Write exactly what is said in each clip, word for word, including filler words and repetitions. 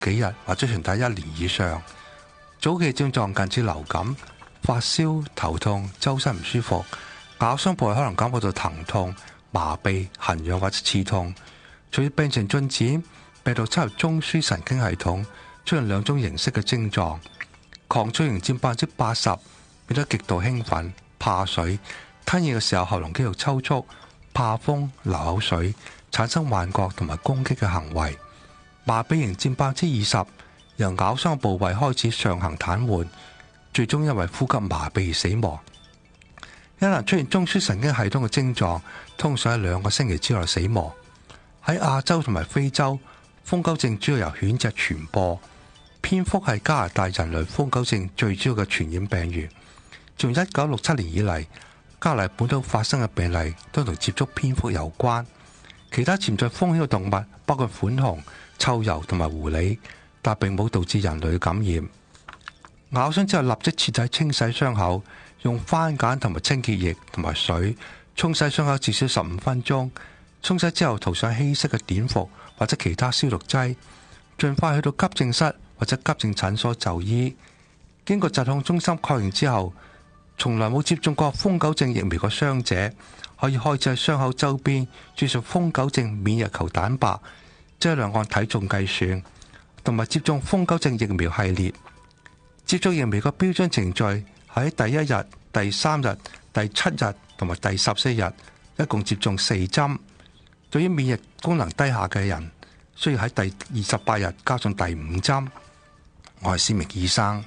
幾日或者長達一年以上。早期症狀近似流感、發燒、頭痛、周身唔舒服，咬傷部位可能感覺到疼痛、麻痹、痕癢或者刺痛。隨住病情進展，病毒侵入中樞神經系統，出現兩種形式嘅症狀。狂醉型佔百分之八十，變得極度興奮、怕水、吞咽嘅時候喉嚨肌肉抽搐、怕風、流口水、產生幻覺同埋攻擊嘅行為。麻痹型佔百分之二十，由咬傷嘅部位開始上行癱瘓，最終因為呼吸麻痹而死亡。一旦出現中樞神經系統嘅症狀，通常喺兩個星期之內死亡。喺亞洲同埋非洲，瘋狗症主要由犬隻傳播。蝙蝠係加拿大人類瘋狗症最主要嘅傳染病源。從一九六七年以嚟，加拿大本土發生嘅病例都同接觸蝙蝠有關。其他潛在風險嘅動物包括浣熊、臭鼬同埋狐狸，但並冇導致人類感染。咬傷之後立即徹底清洗傷口，用番梘同埋清潔液同埋水沖洗傷口至少十五分鐘。沖洗之後塗上稀釋嘅碘伏或者其他消毒劑，盡快去到急症室或者急症診所就醫。經過疾控中心確認之後，從來冇接種過瘋狗症疫苗嘅傷者可以開始喺傷口周邊注射瘋狗症免疫球蛋白，即係兩項體重計算，同埋接種瘋狗症疫苗系列。接種疫苗嘅標準程序喺第一日、第三日、第七日同埋第十四日，一共接種四針。對於免疫功能低下嘅人，需要喺第二十八日加上第五針。我係施明醫生。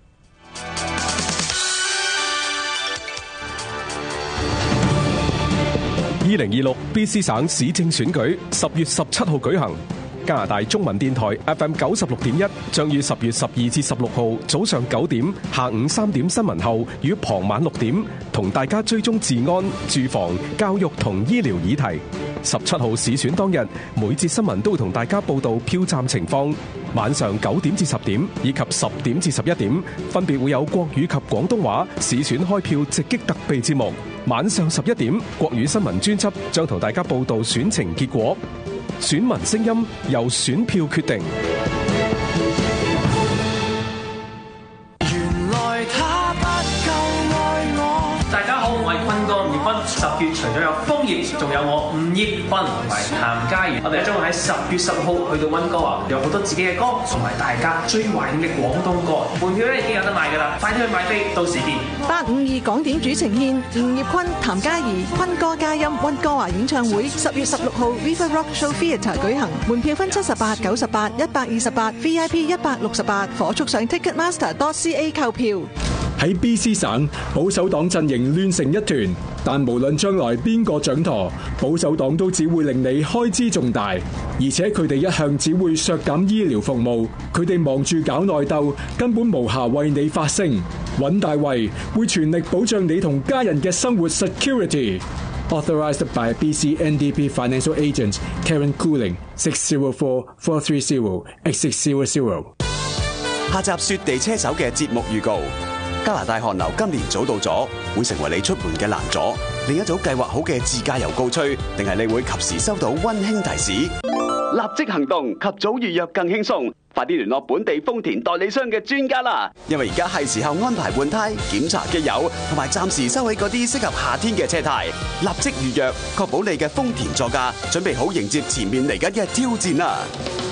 二零二六 B C 省市政選舉十月十七號舉行。加拿大中文電台 F M 九十六點一將於十月十二至十六號早上九點、下午三點新聞後與傍晚六點，同大家追蹤治安、住房、教育同醫療議題。十七號市選當日，每節新聞都會同大家報道票站情況。晚上九點至十點以及十點至十一點，分別會有國語及廣東話市選開票直擊特備節目。晚上十一點，國語新聞專輯將同大家報道選情結果。選民聲音由選票決定。 原來他不夠愛我。大家好，我係坤哥吳業坤。十月除咗有楓葉，仲有我吳業坤同埋譚嘉儀。我哋將會喺十月十號去到溫哥華，有好多自己嘅歌，同埋大家最懷念嘅廣東歌。門票咧已經有得賣㗎啦，快啲去買飛，到時見。 八五二港點主呈獻吳業坤、譚嘉儀、坤哥嘉音溫哥華演唱會，十月十六號 Viva Rock Show Theatre 舉行，門票分七十八、九十八、一百二十八 ，V I P 一百六十八，火速上 Ticketmaster dot C A 購票。 喺 B C 省，保守黨陣營亂成一團，但無論將來邊個掌舵，保守黨都只會令你開支重大，而且佢哋一向只會削減醫療服務，佢哋忙住搞內鬥，根本無暇為你發聲。尹大衛會全力保障你同家人嘅生活 security。Authorized by B C N D P Financial Agent Karen Cooling six zero four four three zero eight six zero zero。 下集雪地車手嘅節目預告。加拿大寒流今年早到咗，會成為你出門嘅難阻。另一早計劃好嘅自駕遊告吹，定係你會及時收到溫馨提示？立即行動，及早預約更輕鬆。快啲聯絡本地豐田代理商嘅專家啦！因為而家係時候安排換胎、檢查機油，同埋暫時收起嗰啲適合夏天嘅車胎。立即預約，確保你嘅豐田座駕準備好迎接前面嚟緊嘅挑戰啦！